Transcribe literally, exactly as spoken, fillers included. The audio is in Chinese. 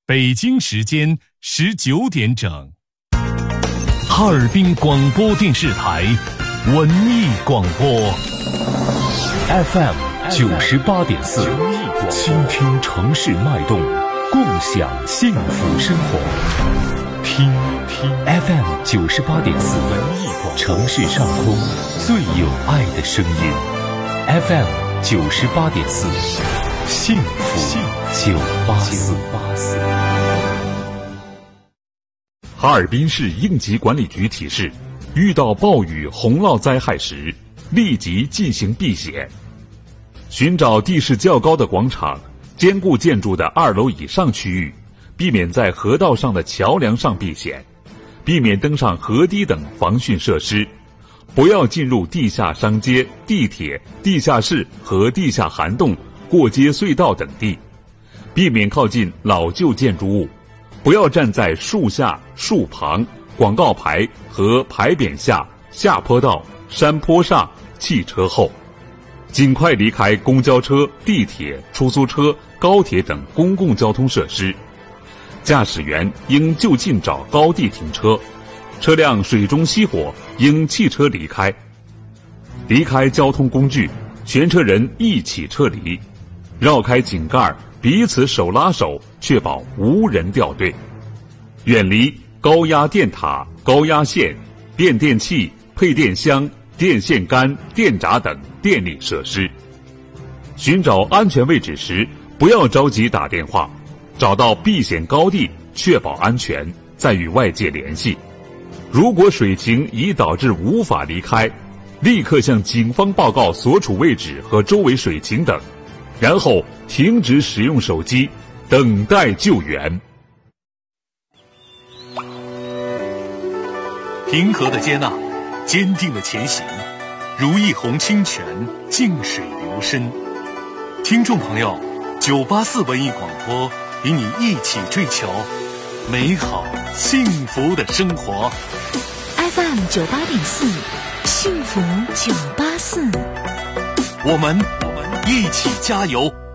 北京时间十九点整。哈尔滨广播电视台文艺广播 F M 九十八点四，倾听城市脉动，共享幸福生活。听听 F M 九十八点四，文艺广播，城市上空最有爱的声音。F M 九十八点四，幸福九八四。 哈尔滨市应急管理局提示：遇到暴雨、洪涝灾害时，立即进行避险。寻找地势较高的广场、坚固建筑的二楼以上区域，避免在河道上的桥梁上避险，避免登上河堤等防汛设施，不要进入地下商街、地铁、地下室和地下涵洞、过街隧道等地，避免靠近老旧建筑物，不要站在树下、树旁、广告牌和牌匾下、下坡道、山坡上、汽车后，尽快离开公交车、地铁、出租车、高铁等公共交通设施。驾驶员应就近找高地停车，车辆水中熄火应弃车离开。离开交通工具，全车人一起撤离，绕开井盖，彼此手拉手，确保无人掉队。远离高压电塔、高压线、变电器、配电箱、电线杆、电闸等电力设施。寻找安全位置时，不要着急打电话，找到避险高地，确保安全，再与外界联系。如果水情已导致无法离开，立刻向警方报告所处位置和周围水情等，然后停止使用手机，等待救援。 平和的接纳，坚定的前行，如一泓清泉，静水流深。听众朋友，九八四文艺广播与你一起追求美好幸福的生活。 F M 九八点四，幸福九八四， 我们我们一起加油。